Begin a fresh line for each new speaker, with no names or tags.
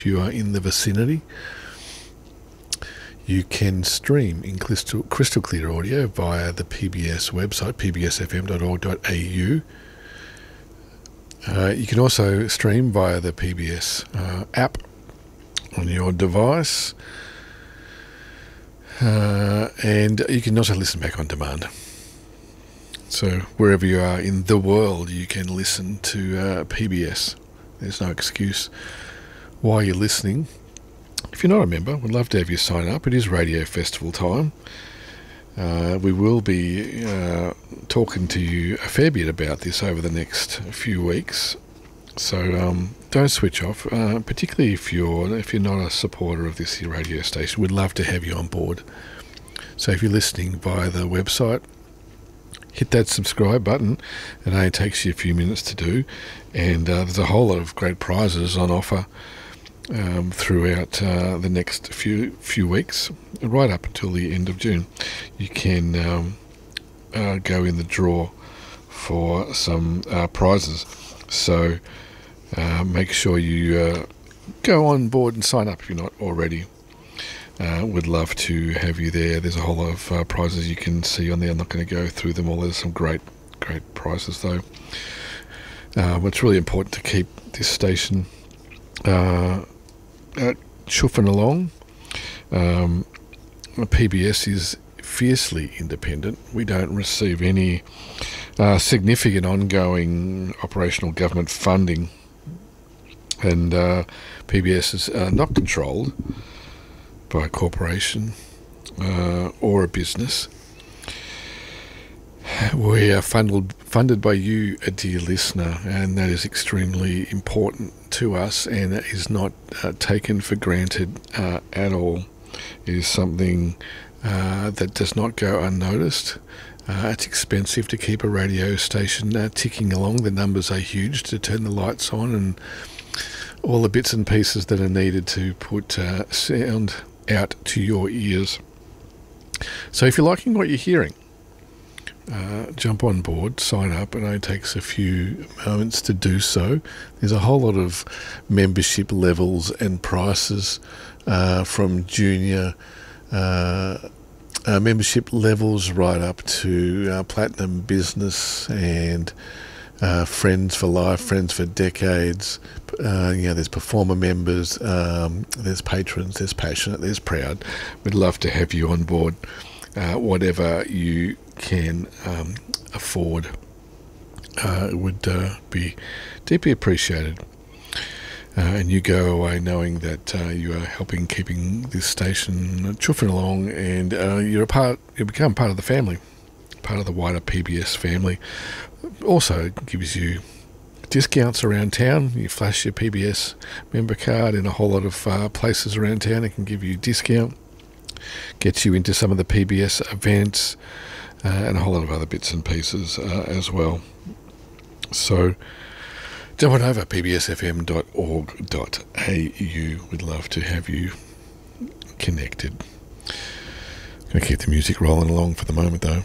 if you are in the vicinity. You can stream in crystal clear audio via the PBS website, pbsfm.org.au. You can also stream via the PBS app on your device, and you can also listen back on demand. So wherever you are in the world, you can listen to PBS. There's no excuse why you're listening. If you're not a member, we'd love to have you sign up. It is Radio Festival time. We will be talking to you a fair bit about this over the next few weeks. So don't switch off, particularly if you're not a supporter of this radio station. We'd love to have you on board. So if you're listening via the website, hit that subscribe button. It only takes you a few minutes to do, and there's a whole lot of great prizes on offer throughout the next few weeks, right up until the end of June. You can go in the draw for some prizes. So make sure you go on board and sign up if you're not already. We'd love to have you there. There's a whole lot of prizes you can see on there. I'm not going to go through them all. There's some great prizes though. It's really important to keep this station chuffing along. PBS is fiercely independent. We don't receive any significant ongoing operational government funding, and PBS is not controlled by a corporation or a business. We are funded by you, a dear listener, and that is extremely important to us, and that is not taken for granted at all. It is something that does not go unnoticed. It's expensive to keep a radio station ticking along. The numbers are huge to turn the lights on and all the bits and pieces that are needed to put sound out to your ears. So if you're liking what you're hearing, jump on board, sign up. It only takes a few moments to do so. There's a whole lot of membership levels and prices, from junior membership levels right up to platinum business and friends for life, friends for decades. There's performer members, there's patrons, there's passionate, there's proud. We'd love to have you on board, whatever you can afford. It would be deeply appreciated, and you go away knowing that you are helping keeping this station chuffing along, and you become part of the family, part of the wider PBS family. Also gives you discounts around town. You flash your PBS member card in a whole lot of places around town. It can give you a discount, gets you into some of the PBS events, and a whole lot of other bits and pieces as well. So jump on over pbsfm.org.au. We'd love to have you connected. Going to keep the music rolling along for the moment though.